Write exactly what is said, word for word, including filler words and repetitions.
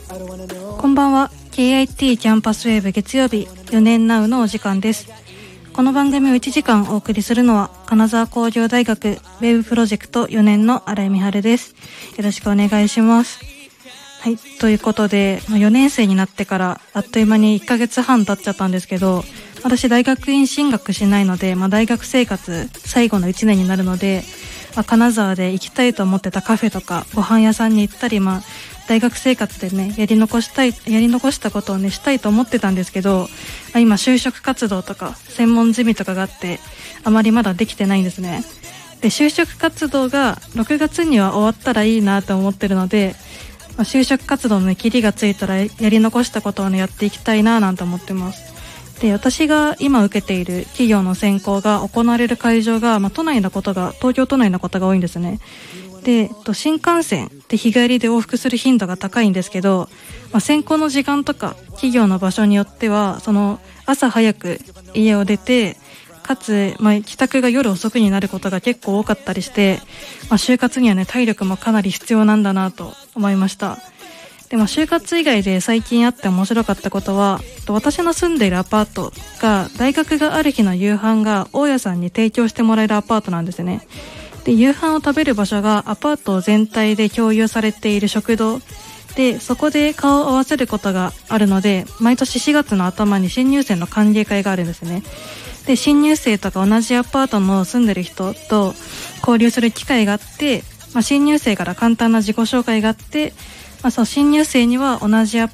こんばんは。 ケーアイティー キャンパスウェーブ月曜日よねんナウのお時間です。この番組をいちじかんお送りするのは金沢工業大学ウェブプロジェクトよねんの新井美春です。よろしくお願いします。はい、ということでよねん生になってからあっという間にいっかげつはん経っちゃったんですけど、私大学院進学しないので、まあ、大学生活最後のいちねんになるので、まあ、金沢で行きたいと思ってたカフェとかご飯屋さんに行ったり、まあ、大学生活でねやり残したいやり残したことをねしたいと思ってたんですけど、まあ、今就職活動とか専門ゼミとかがあってあまりまだできてないんですね。で就職活動がろくがつには終わったらいいなと思ってるので、まあ、就職活動の、ね、切りがついたらやり残したことをねやっていきたいななんて思ってます。で私が今受けている企業の選考が行われる会場が、まあ、都内のことが東京都内のことが多いんですね。で新幹線で日帰りで往復する頻度が高いんですけど、まあ、選考の時間とか企業の場所によってはその朝早く家を出てかつ、まあ、帰宅が夜遅くになることが結構多かったりして、まあ、就活にはね体力もかなり必要なんだなと思いました。でも就活以外で最近あって面白かったことは、私の住んでいるアパートが大学がある日の夕飯が大家さんに提供してもらえるアパートなんですね。で夕飯を食べる場所がアパート全体で共有されている食堂で、そこで顔を合わせることがあるので、毎年しがつの頭に新入生の歓迎会があるんですね。で新入生とか同じアパートの住んでる人と交流する機会があって、まあ、新入生から簡単な自己紹介があって、まあ、その新入生には同じア